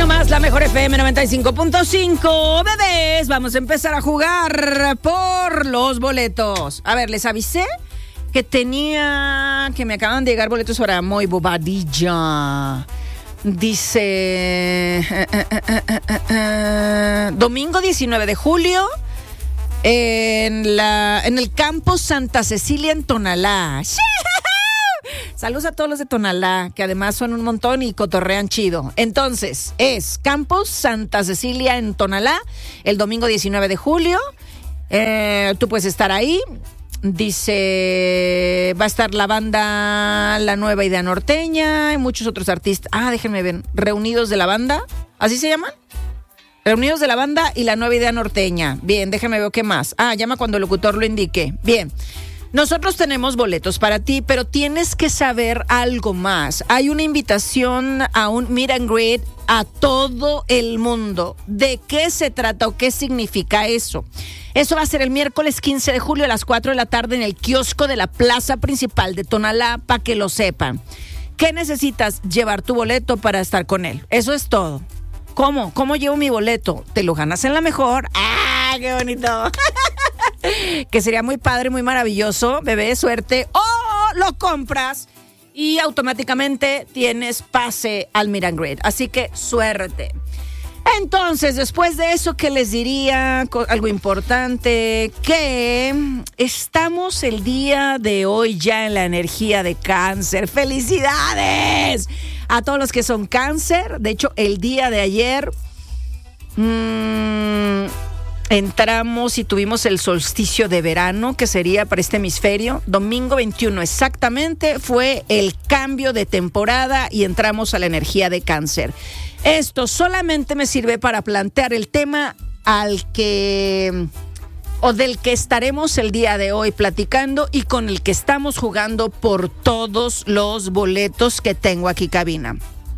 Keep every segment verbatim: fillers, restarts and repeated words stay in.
nomás, la mejor F M noventa y cinco punto cinco. Bebés, vamos a empezar a jugar por los boletos. A ver, les avisé que tenía, que me acaban de llegar boletos para Moy Bobadilla. Dice eh, eh, eh, eh, eh, eh, domingo diecinueve de julio en la en el campus Santa Cecilia en Tonalá. Saludos a todos los de Tonalá, que además son un montón y cotorrean chido. Entonces, es Campus Santa Cecilia en Tonalá, el domingo diecinueve de julio. Eh, tú puedes estar ahí. Dice, va a estar la banda La Nueva Idea Norteña y muchos otros artistas. Ah, déjenme ver. Reunidos de la banda, ¿así se llaman? Reunidos de la banda y La Nueva Idea Norteña. Bien, déjenme ver qué más. Ah, llama cuando el locutor lo indique. Bien. Nosotros tenemos boletos para ti, pero tienes que saber algo más. Hay una invitación a un meet and greet a todo el mundo. ¿De qué se trata o qué significa eso? Eso va a ser el miércoles quince de julio a las cuatro de la tarde en el kiosco de la plaza principal de Tonalá, para que lo sepan. ¿Qué necesitas? Llevar tu boleto para estar con él. Eso es todo. ¿Cómo? ¿Cómo llevo mi boleto? Te lo ganas en la mejor. ¡Ah, qué bonito! Que sería muy padre, muy maravilloso, bebé, suerte. O lo compras y automáticamente tienes pase al meet and greet. Así que suerte. Entonces, después de eso, ¿qué les diría? Algo importante, que estamos el día de hoy ya en la energía de Cáncer. ¡Felicidades! A todos los que son Cáncer. De hecho, el día de ayer mmm, entramos y tuvimos el solsticio de verano, que sería para este hemisferio. Domingo veintiuno exactamente fue el cambio de temporada y entramos a la energía de Cáncer. Esto solamente me sirve para plantear el tema al que o del que estaremos el día de hoy platicando y con el que estamos jugando por todos los boletos que tengo aquí cabina.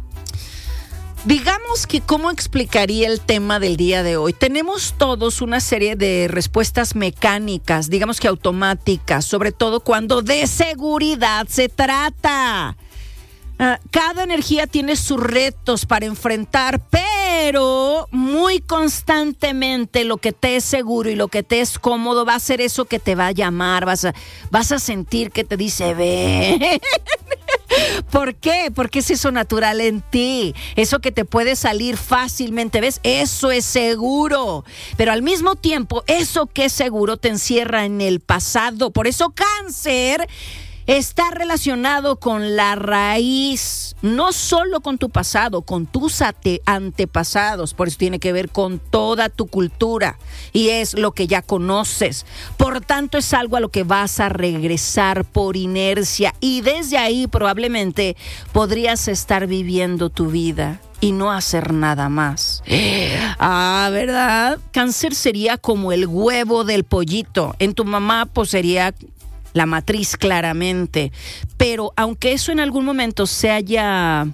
Digamos que cómo explicaría el tema del día de hoy. Tenemos todos una serie de respuestas mecánicas, digamos que automáticas, sobre todo cuando de seguridad se trata. Uh, cada energía tiene sus retos para enfrentar, pero muy constantemente lo que te es seguro y lo que te es cómodo va a ser eso que te va a llamar, vas a, vas a sentir que te dice ven. ¿Por qué? Porque es eso natural en ti, eso que te puede salir fácilmente, ¿ves? Eso es seguro, pero al mismo tiempo eso que es seguro te encierra en el pasado. Por eso Cáncer está relacionado con la raíz, no solo con tu pasado, con tus ante- antepasados. Por eso tiene que ver con toda tu cultura y es lo que ya conoces. Por tanto, es algo a lo que vas a regresar por inercia y desde ahí probablemente podrías estar viviendo tu vida y no hacer nada más. Ah, ¿verdad? Cáncer sería como el huevo del pollito. En tu mamá, pues sería la matriz claramente, pero aunque eso en algún momento se haya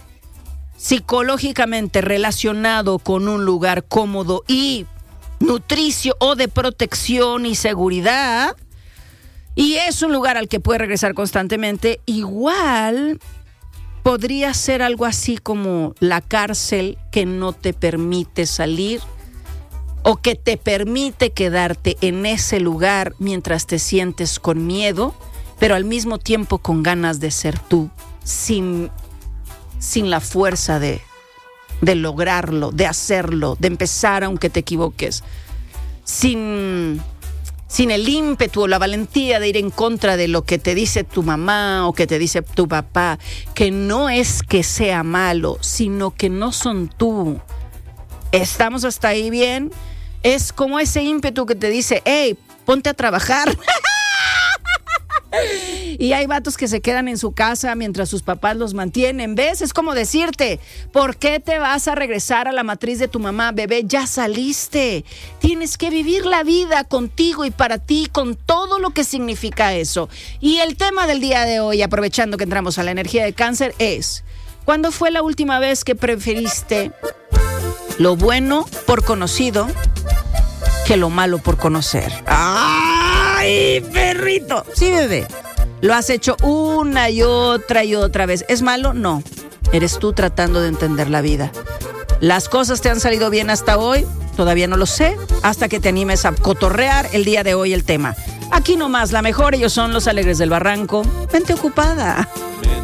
psicológicamente relacionado con un lugar cómodo y nutricio o de protección y seguridad, y es un lugar al que puedes regresar constantemente, igual podría ser algo así como la cárcel que no te permite salir o que te permite quedarte en ese lugar mientras te sientes con miedo, pero al mismo tiempo con ganas de ser tú, sin, sin la fuerza de, de lograrlo, de hacerlo, de empezar aunque te equivoques, sin, sin el ímpetu o la valentía de ir en contra de lo que te dice tu mamá o que te dice tu papá, que no es que sea malo, sino que no son tú. ¿Estamos hasta ahí bien? Es como ese ímpetu que te dice, hey, ponte a trabajar. Y hay vatos que se quedan en su casa mientras sus papás los mantienen. ¿Ves? Es como decirte, ¿por qué te vas a regresar a la matriz de tu mamá? Bebé, ya saliste. Tienes que vivir la vida contigo y para ti, con todo lo que significa eso. Y el tema del día de hoy, aprovechando que entramos a la energía de Cáncer, es: ¿cuándo fue la última vez que preferiste lo bueno por conocido que lo malo por conocer? ¡Ay, perrito! Sí, bebé. Lo has hecho una y otra y otra vez. ¿Es malo? No. Eres tú tratando de entender la vida. ¿Las cosas te han salido bien hasta hoy? Todavía no lo sé, hasta que te animes a cotorrear el día de hoy el tema. Aquí nomás, la mejor, ellos son los Alegres del Barranco. Mente ocupada.